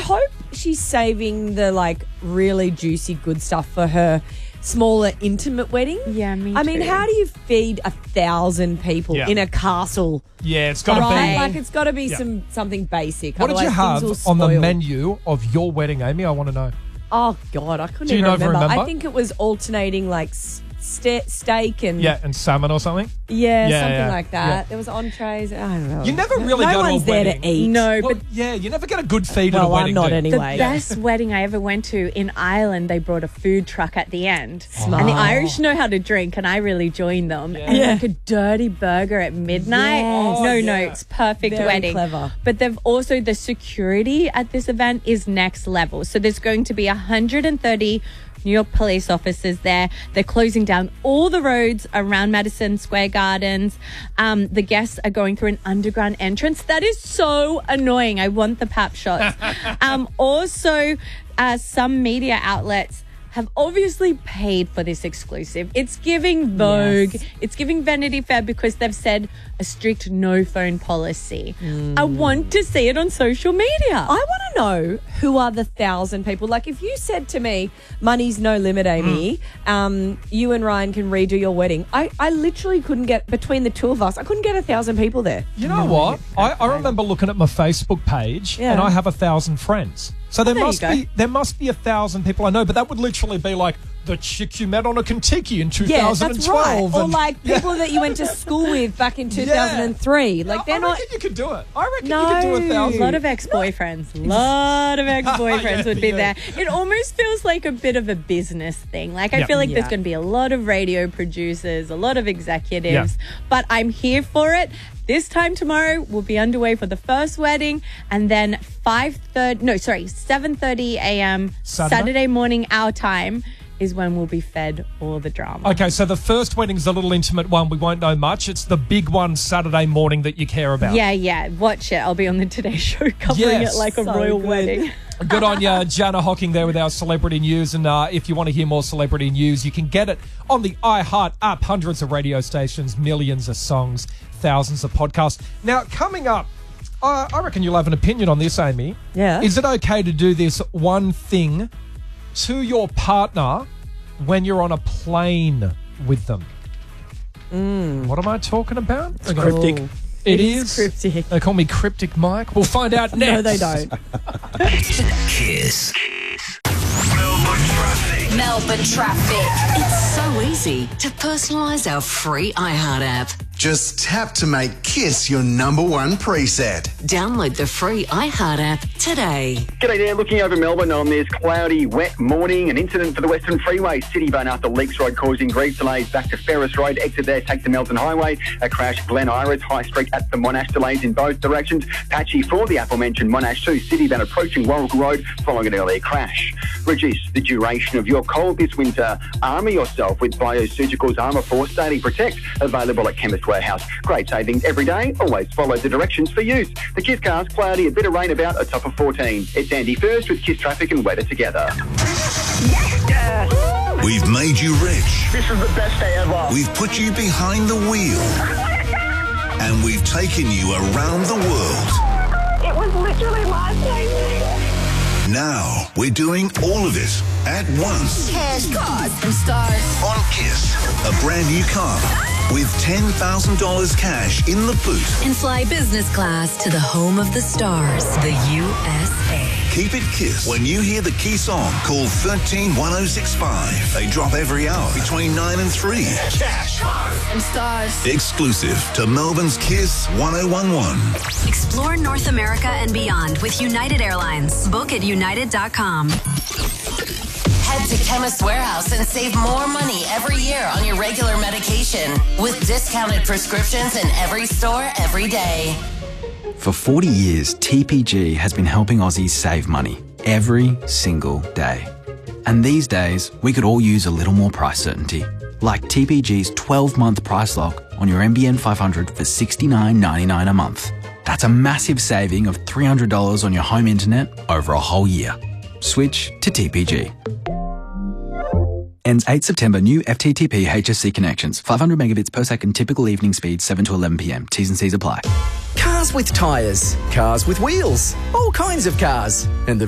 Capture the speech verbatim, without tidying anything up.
hope she's saving the, like, really juicy good stuff for her smaller, intimate wedding. Yeah, me I mean, too. how do you feed a thousand people Yeah. in a castle? Yeah, it's got to Right? be. Like, it's got to be Yeah. some something basic. What did you Otherwise, have things will on the spoil. menu of your wedding, Amy? I want to know. Oh, God, I couldn't Do you even not even remember. remember? I think it was alternating, like, ste- steak and... Yeah, and salmon or something? Yeah, Yeah, something yeah, like that. yeah. There was entrees. I don't know. You never really no go to a one's there wedding. to eat. No, Well, but yeah, you never get a good feed at a Well, wedding. I'm not do you? anyway. the best wedding I ever went to in Ireland, they brought a food truck at the end. Smart. And the Irish know how to drink, and I really joined them. And Yeah. like a dirty burger at midnight. Yes. No, Oh, no, yeah. it's perfect Very wedding. clever. But they've also, the security at this event is next level. So there's going to be one hundred thirty New York police officers there. They're closing down all the roads around Madison Square Gardens. Um, the guests are going through an underground entrance. That is so annoying. I want the pap shots. um, also, uh, some media outlets have obviously paid for this exclusive. It's giving Vogue, Yes. it's giving Vanity Fair, because they've said a strict no phone policy. I want to see it on social media. I want to know who are the thousand people. Like, if you said to me, money's no limit, Amy, um, you and Ryan can redo your wedding, I, I literally couldn't get, between the two of us, I couldn't get a thousand people there. You know what? I, I remember looking at my Facebook page, Yeah. and I have a thousand friends. So there there you must go. be there must be a thousand people I know, but that would literally be like the chick you met on a Kentucky in two Yeah, thousand that's twelve. right. Or and- like Yeah. people that you went to school with back in two thousand three. Like, I they're not... reckon you could do it. I reckon No. you could do a A thousand. lot of ex-boyfriends. A lot of ex-boyfriends Yeah, would be yeah. there. It almost feels like a bit of a business thing. Like, I Yeah. feel like Yeah. there's going to be a lot of radio producers, a lot of executives, but I'm here for it. This time tomorrow, we'll be underway for the first wedding, and then five thirty, no, sorry, seven thirty a.m. Saturday? Saturday morning, our time, is when we'll be fed all the drama. Okay, so the first wedding's a little intimate one. We won't know much. It's the big one Saturday morning that you care about. Yeah, yeah, watch it. I'll be on the Today Show covering Yes. it like a So royal good. wedding. Good on you, Jana Hocking there with our celebrity news. And uh, if you want to hear more celebrity news, you can get it on the iHeart app. Hundreds of radio stations, millions of songs, thousands of podcasts. Now, coming up, uh, I reckon you'll have an opinion on this, Amy. Yeah. Is it okay to do this one thing to your partner when you're on a plane with them? Mm. What am I talking about? It's cryptic. It, It is. is cryptic. They call me Cryptic Mike. We'll find out next. No, they don't. Kiss. Melbourne traffic. Melbourne traffic. It's so easy to personalise our free iHeart app. Just tap to make Kiss your number one preset. Download the free iHeart app today. G'day there, looking over Melbourne on this cloudy, wet morning. An incident for the Western Freeway, Citybone after Leaks Road causing grease delays back to Ferris Road. Exit there, take the Melton Highway. A crash, Glen Iris High Street at the Monash, delays in both directions. Patchy for the aforementioned Monash to Citybone approaching Warwick Road following an earlier crash. Reduce the duration of your cold this winter. Armour yourself with Bioceuticals Armour Force Daily Protect, available at Chemist Warehouse. Great savings every day. Always follow the directions for use. The Kiss car's cloudy, a bit of rain about, a top of fourteen. It's Andy First with Kiss Traffic and weather together. We've made you rich. This is the best day ever. We've put you behind the wheel. And we've taken you around the world. It was literally life-changing. Now we're doing all of it at once. Cash, cars, and stars. On Kiss, a brand new car with ten thousand dollars cash in the boot. And fly business class to the home of the stars, the U S A. Keep it Kiss. When you hear the key song, call one three one oh six five. They drop every hour between nine and three. Cash, cars, and stars. Exclusive to Melbourne's Kiss one oh one one. Explore North America and beyond with United Airlines. Book at united dot com. Head to Chemist Warehouse and save more money every year on your regular medication with discounted prescriptions in every store every day. For forty years, T P G has been helping Aussies save money every single day. And these days, we could all use a little more price certainty. Like T P G's twelve-month price lock on your M B N five hundred for sixty-nine ninety-nine a month. That's a massive saving of three hundred dollars on your home internet over a whole year. Switch to T P G. Ends eighth September. New F T T P H S C connections. five hundred megabits per second. Typical evening speed seven to eleven p m. T's and C's apply. Cars with tyres. Cars with wheels. All kinds of cars. And the